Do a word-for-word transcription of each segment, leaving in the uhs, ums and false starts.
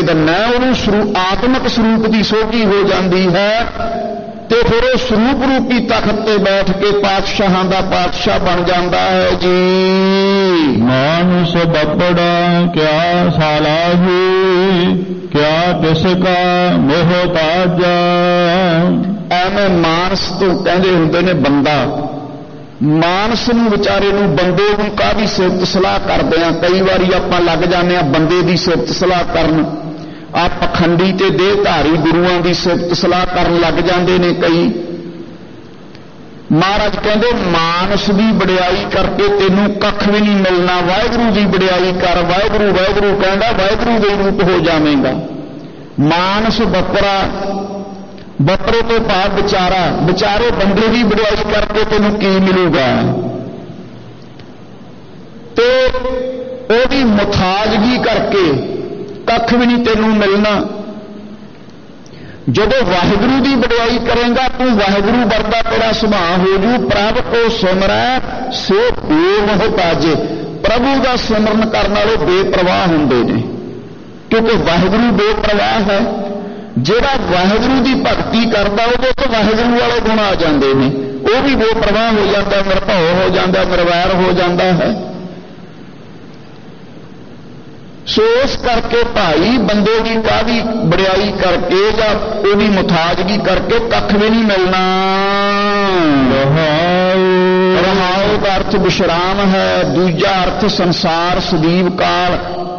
ਦੇ ਦਿੰਦਾ, ਉਹਨੂੰ ਸਰੂਪ ਆਤਮਿਕ ਸਰੂਪ ਦੀ ਸੋਝੀ ਹੋ ਜਾਂਦੀ ਹੈ ਤੇ ਫਿਰ ਉਹ ਸਰੂਪ ਰੂਪੀ ਤਖਤ ਤੇ ਬੈਠ ਕੇ ਪਾਤਸ਼ਾਹਾਂ ਦਾ ਪਾਤਸ਼ਾਹ ਬਣ ਜਾਂਦਾ ਹੈ ਜੀ। ਮਾਨਸ ਬੱਪੜਾ ਕਿਆ ਸਾਲਾਹੀ ਕਿਆ ਤਿਸ ਕਾ ਮੋਹਤਾਜਾ। ਐਵੇਂ ਮਾਨਸ ਤੋਂ ਕਹਿੰਦੇ ਹੁੰਦੇ ਨੇ ਬੰਦਾ, ਮਾਨਸ ਨੂੰ ਵਿਚਾਰੇ ਨੂੰ ਬੰਦੇ ਨੂੰ ਕਾਹਦੀ ਸਿਫਤ ਸਲਾਹ ਕਰਦੇ ਆ। ਕਈ ਵਾਰੀ ਆਪਾਂ ਲੱਗ ਜਾਂਦੇ ਆ ਬੰਦੇ ਦੀ ਸਿਫਤ ਸਲਾਹ ਕਰਨ, ਆ ਪਖੰਡੀ ਤੇ ਦੇਹਧਾਰੀ ਗੁਰੂਆਂ ਦੀ ਸਿਫਤ ਸਲਾਹ ਕਰਨ ਲੱਗ ਜਾਂਦੇ ਨੇ ਕਈ। ਮਹਾਰਾਜ ਕਹਿੰਦੇ ਮਾਨਸ ਦੀ ਵਡਿਆਈ ਕਰਕੇ ਤੈਨੂੰ ਕੱਖ ਵੀ ਨਹੀਂ ਮਿਲਣਾ, ਵਾਹਿਗੁਰੂ ਦੀ ਵਡਿਆਈ ਕਰ। ਵਾਹਿਗੁਰੂ ਵਾਹਿਗੁਰੂ ਕਹਿੰਦਾ ਵਾਹਿਗੁਰੂ ਦੇ ਰੂਪ ਹੋ ਜਾਵੇਂਗਾ। ਮਾਨਸ ਬੱਪਰਾ, ਬੱਪਰੇ ਤੋਂ ਭਾਵ ਵਿਚਾਰਾ, ਵਿਚਾਰੇ ਬੰਦੇ ਦੀ ਵਡਿਆਈ ਕਰਕੇ ਤੈਨੂੰ ਕੀ ਮਿਲੂਗਾ ਤੇ ਉਹਦੀ ਮੁਖਾਜਗੀ ਕਰਕੇ ਕੱਖ ਵੀ ਨਹੀਂ ਤੈਨੂੰ ਮਿਲਣਾ। ਜਦੋਂ ਵਾਹਿਗੁਰੂ ਦੀ ਵਡਿਆਈ ਕਰੇਂਗਾ ਤੂੰ ਵਾਹਿਗੁਰੂ ਵਰਗਾ ਤੇਰਾ ਸੁਭਾਅ ਹੋ ਜੂ। ਪ੍ਰਭ ਕੋ ਸਿਮਰੈ ਸੇ ਬੇਮੋਹਤਾਜੇ। ਪ੍ਰਭੂ ਦਾ ਸਿਮਰਨ ਕਰਨ ਵਾਲੇ ਬੇਪਰਵਾਹ ਹੁੰਦੇ ਨੇ, ਕਿਉਂਕਿ ਵਾਹਿਗੁਰੂ ਬੇਪਰਵਾਹ ਹੈ। ਜਿਹੜਾ ਵਾਹਿਗੁਰੂ ਦੀ ਭਗਤੀ ਕਰਦਾ ਉਹਦੇ ਤੋਂ ਵਾਹਿਗੁਰੂ ਵਾਲੇ ਗੁਣ ਆ ਜਾਂਦੇ ਨੇ, ਉਹ ਵੀ ਬੇਪਰਵਾਹ ਹੋ ਜਾਂਦਾ, ਨਿਰਭਉ ਹੋ ਜਾਂਦਾ, ਨਿਰਵੈਰ ਹੋ ਜਾਂਦਾ ਹੈ। ਸੋ ਇਸ ਕਰਕੇ ਭਾਈ ਬੰਦੇ ਦੀ ਕਾਹਦੀ ਵਡਿਆਈ ਕਰਕੇ ਜਾਂ ਉਹਦੀ ਮੁਤਾਜਗੀ ਕਰਕੇ ਕੱਖ ਵੀ ਨਹੀਂ ਮਿਲਣਾ। ਰਹਾਉ ਦਾ ਅਰਥ ਵਿਸ਼ਰਾਮ ਹੈ, ਦੂਜਾ ਅਰਥ ਸੰਸਾਰ ਸਦੀਵ ਕਾਲ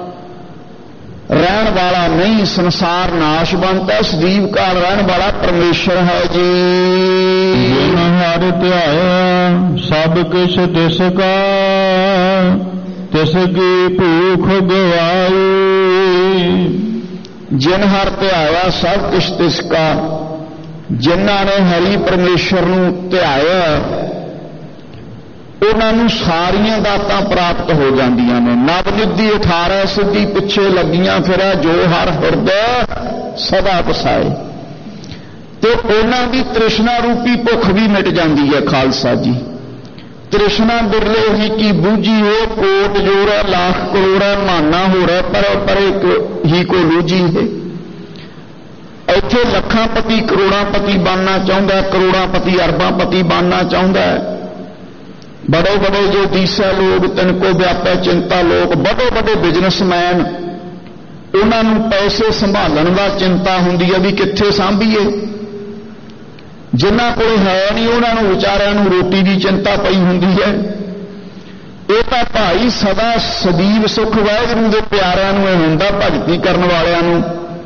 ਰਹਿਣ ਵਾਲਾ ਨਹੀਂ, ਸੰਸਾਰ ਨਾਸ਼ਵੰਤ ਹੈ, ਸਦੀਵ ਕਾਲ ਰਹਿਣ ਵਾਲਾ ਪਰਮੇਸ਼ਰ ਹੈ ਜੀ। ਜਿਨ ਹਰਿ ਧਿਆਇਆ ਸਭ ਕਿਛ ਤਿਸ ਕਾ ਤਿਸ ਕੀ ਭੂਖ ਗਵਾਈ। ਜਿਨ ਹਰਿ ਧਿਆਇਆ ਸਭ ਕੁਛ ਤਿਸ ਕਾ, ਜਿਨ੍ਹਾਂ ਨੇ ਹਰੀ ਪਰਮੇਸ਼ਰ ਨੂੰ ਧਿਆਇਆ ਉਹਨਾਂ ਨੂੰ ਸਾਰੀਆਂ ਦਾਤਾਂ ਪ੍ਰਾਪਤ ਹੋ ਜਾਂਦੀਆਂ ਨੇ। ਨਵਨਿਧੀ ਅਠਾਰਾਂ ਸਿੱਧੀ ਪਿੱਛੇ ਲੱਗੀਆਂ ਫਿਰੈ ਜੋ ਹਰ ਹਿਰਦੈ ਸਦਾ ਵਸਾਏ। ਤੇ ਉਹਨਾਂ ਦੀ ਤ੍ਰਿਸ਼ਨਾ ਰੂਪੀ ਭੁੱਖ ਵੀ ਮਿਟ ਜਾਂਦੀ ਹੈ ਖਾਲਸਾ ਜੀ। ਤ੍ਰਿਸ਼ਨਾ ਬਿਰਲੇ ਹੀ ਕੀ ਬੂਝੀ ਹੋ, ਕੋਟ ਜੋੜਾ ਲੱਖ ਕਰੋੜਾ ਮਾਨਾ ਹੋ ਰਿਹਾ ਪਰ ਪਰ ਇੱਕ ਹੀ ਕੋ ਲੂਜੀ ਹੈ। ਇੱਥੇ ਲੱਖਾਂ ਪਤੀ ਕਰੋੜਾਂ ਪਤੀ ਬਣਨਾ ਚਾਹੁੰਦਾ, ਕਰੋੜਾਂ ਪਤੀ ਅਰਬਾਂ ਪਤੀ ਬਣਨਾ ਚਾਹੁੰਦਾ ਹੈ। बड़े बड़े जो तीसरे लोग तिनको व्यापै चिंता लोग, बड़े बड़े बिजनेसमैन उन्होंने पैसे संभालने का चिंता होंदी है भी कित्थे सांभीए। जिन्हां कोल है नहीं उन्होंने विचारिਆਂ ਨੂੰ रोटी की चिंता पई होंदी है। ਇਹ ਤਾਂ भाई सदा सदीव सुख वाहिगुरू के प्यारिਆਂ ਨੂੰ ਇਹ ਹੁੰਦਾ भगती करने वालिਆਂ ਨੂੰ।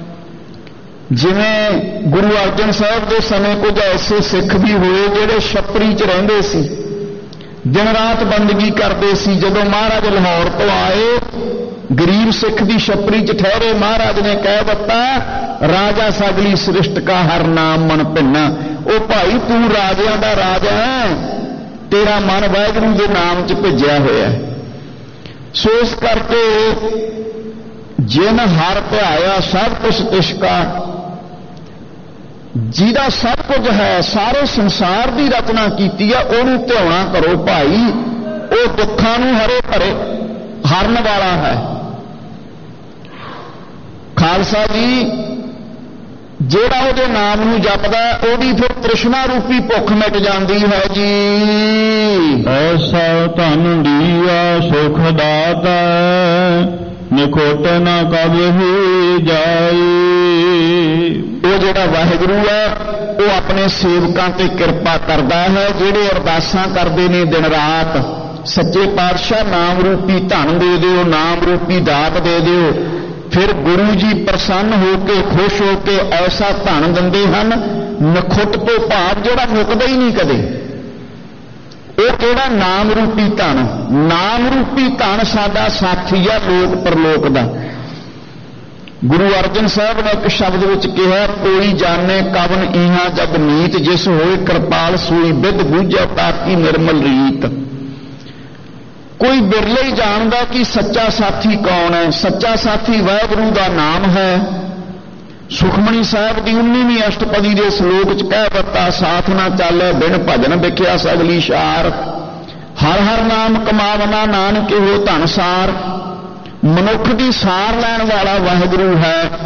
जिवें गुरु अर्जन साहब के समय कुछ ऐसे सिख भी होए ਜਿਹੜੇ छपरी च रहिंदे सी, दिन रात बंदगी करते सी। जदों महाराज लाहौर तो आए गरीब सिख की छपरी च ठहरे, महाराज ने कह दिता राजा सगली सृष्ट का हर नाम मन भिन्ना। ओ भाई तू राजियां दा राजा है, तेरा मन वाहिगुरू के नाम च भिजया होया। सो इस करके जिन हर ध्याया सब कुछ तिसका, जिहदा सब कुछ है सारे संसार की रचना की है उन्होंने ध्याना करो भाई। वो दुखों नूं हरे भरे हरन वाला है। खालसा जी जेड़ा उहदे नाम नूं जपदा उहदी फिर तृष्णा रूपी भुख मिट जाती है जी। ऐसा धन दिया सुख दाता निकोट न कबहू जाई। वो जिहड़ा वाहिगुरू है वो अपने सेवकां ते किरपा करता है जिहड़े अरदासां करदे ने दिन रात। सच्चे पातशाह नाम रूपी धन दे दिओ, नाम रूपी दात दे दिओ। फिर गुरु जी प्रसन्न होके खुश होके ऐसा धन दिंदे हन नखुट तो भाव जिहड़ा मुकदा ही नहीं कदे। वो किहड़ा नाम रूपी धन, नाम रूपी धन साडा साथी है लोक परलोक दा। गुरु अर्जन साहब ने एक शब्द विच कहा कोई जाने कवन इहा जब नीत, जिस होए कृपाल सूई बिद बूझे ताकि निर्मल रीत। कोई बिरले ही जानदा कि सच्चा साथी कौन है। सच्चा साथी वाहिगुरू दा नाम है। सुखमणी साहब की उन्नीवीं अष्टपदी के श्लोक च कह दिता साथ ना चाले बिन भजन विख्या सगली शार। हर हर नाम कमावना नानक हो धन सार। मनुख की सार लैण वाला वाहिगुरू है।